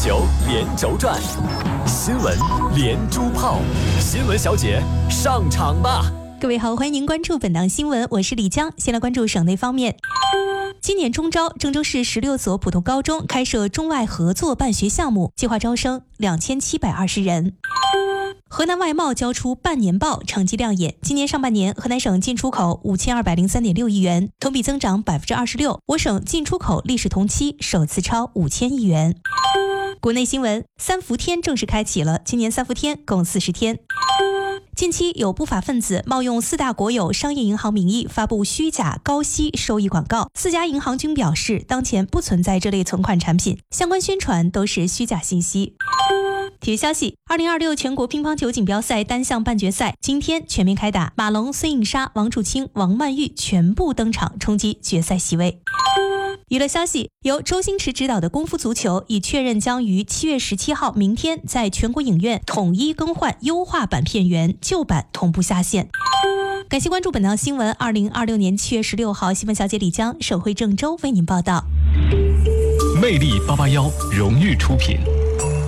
球连轴转，新闻连珠炮，新闻小姐上场吧！ 各位好，欢迎您关注本档新闻，我是李江。先来关注省内方面。今年中招，郑州市16所普通高中开设中外合作办学项目，计划招生2720人。河南外贸交出半年报，成绩亮眼。今年上半年，河南省进出口5203.6亿元，同比增长26%。我省进出口历史同期首次超5000亿元。国内新闻，三伏天正式开启了，今年三伏天共40天。近期有不法分子冒用4大国有商业银行名义发布虚假高息收益广告，4家银行均表示当前不存在这类存款产品，相关宣传都是虚假信息。体育消息，2026全国乒乓球锦标赛单项半决赛今天全面开打，马龙、孙颖莎、王楚钦、王曼玉全部登场冲击决赛席位。娱乐消息，由周星驰执导的功夫足球已确认将于7月17号明天在全国影院统一更换优化版片源，旧版同步下线。感谢关注本档新闻，2026年7月16号，新闻小姐李江，省会郑州为您报道。 魅力881荣誉出品。